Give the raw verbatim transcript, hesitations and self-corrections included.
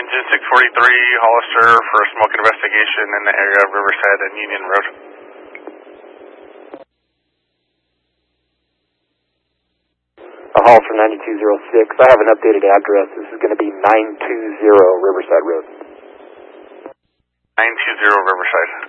Engine six forty-three, Hollister for a smoke investigation in the area of Riverside and Union Road. A Hollister ninety-two oh six, I have an updated address. This is going to be nine two zero Riverside Road. nine two zero Riverside.